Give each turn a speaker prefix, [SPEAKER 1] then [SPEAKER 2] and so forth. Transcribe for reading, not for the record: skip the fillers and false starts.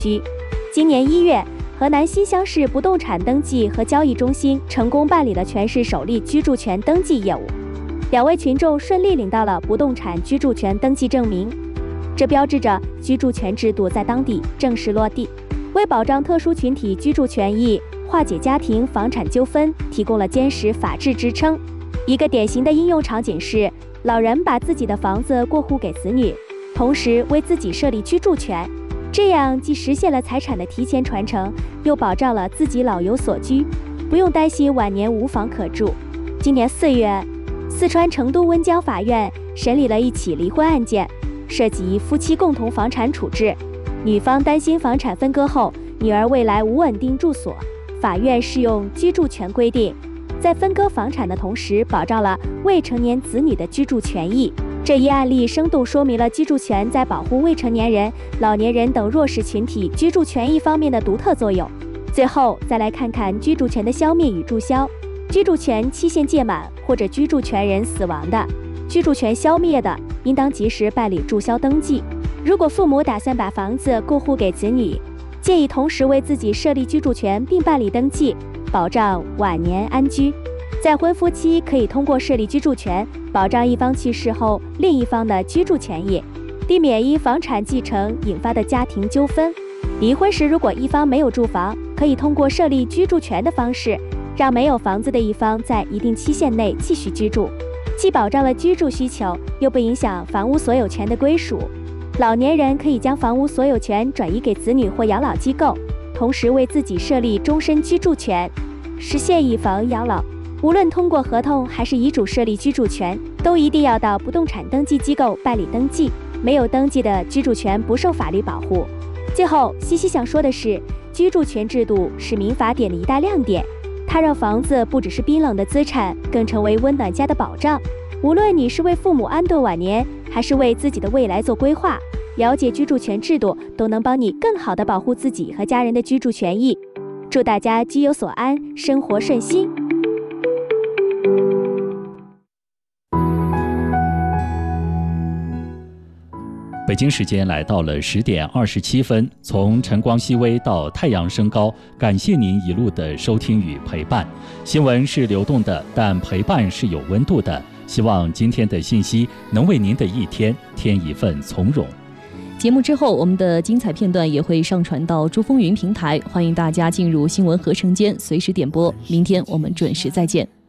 [SPEAKER 1] 居。今年1月，河南新乡市不动产登记和交易中心成功办理了全市首例居住权登记业务，2位群众顺利领到了不动产居住权登记证明，这标志着居住权制度在当地正式落地，为保障特殊群体居住权益、化解家庭房产纠纷提供了坚实法治支撑。一个典型的应用场景是，老人把自己的房子过户给子女，同时为自己设立居住权，这样既实现了财产的提前传承，又保障了自己老有所居，不用担心晚年无房可住。今年4月，四川成都温江法院审理了一起离婚案件，涉及夫妻共同房产处置，女方担心房产分割后女儿未来无稳定住所，法院适用居住权规定，在分割房产的同时保障了未成年子女的居住权益。这一案例生动说明了居住权在保护未成年人、老年人等弱势群体居住权益方面的独特作用。最后再来看看居住权的消灭与注销。居住权期限届满或者居住权人死亡的，居住权消灭的，应当及时办理注销登记。如果父母打算把房子过户给子女，建议同时为自己设立居住权并办理登记，保障晚年安居。再婚夫妻可以通过设立居住权，保障一方去世后另一方的居住权益，避免因房产继承引发的家庭纠纷。离婚时，如果一方没有住房，可以通过设立居住权的方式，让没有房子的一方在一定期限内继续居住，既保障了居住需求，又不影响房屋所有权的归属。老年人可以将房屋所有权转移给子女或养老机构，同时为自己设立终身居住权，实现以房养老。无论通过合同还是遗嘱设立居住权，都一定要到不动产登记机构办理登记，没有登记的居住权不受法律保护。最后，西西想说的是，居住权制度是民法典的一大亮点，它让房子不只是冰冷的资产，更成为温暖家的保障。无论你是为父母安顿晚年，还是为自己的未来做规划，了解居住权制度都能帮你更好地保护自己和家人的居住权益。祝大家居有所安，生活顺心。
[SPEAKER 2] 北京时间来到了10点27分，从晨光熹微到太阳升高，感谢您一路的收听与陪伴。新闻是流动的，但陪伴是有温度的。希望今天的信息能为您的一天添一份从容。
[SPEAKER 3] 节目之后，我们的精彩片段也会上传到珠风云平台，欢迎大家进入新闻合成间随时点播。明天我们准时再见。